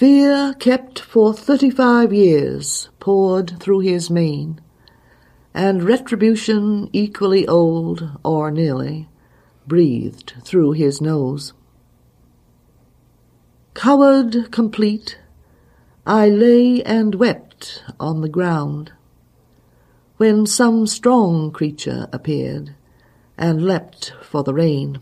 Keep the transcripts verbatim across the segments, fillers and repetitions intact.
Fear kept for thirty-five years poured through his mane, and retribution equally old, or nearly, breathed through his nose. Coward complete, I lay and wept on the ground, when some strong creature appeared, and leapt for the rain.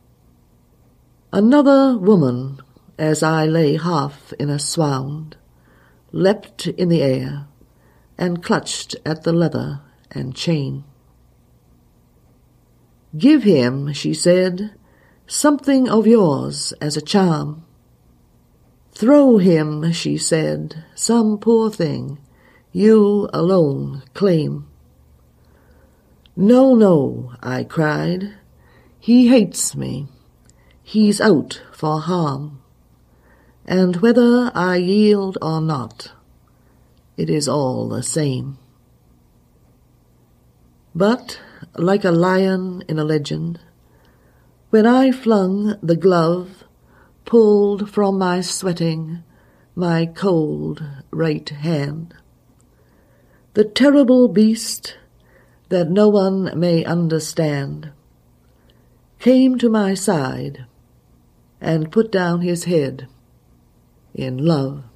Another woman, as I lay half in a swound, leapt in the air, and clutched at the leather and chain. Give him, she said, something of yours as a charm. Throw him, she said, some poor thing you alone claim. No, no, I cried, he hates me, he's out for harm, and whether I yield or not, it is all the same. But, like a lion in a legend, when I flung the glove, pulled from my sweating, my cold right hand, the terrible beast that no one may understand came to my side and put down his head in love.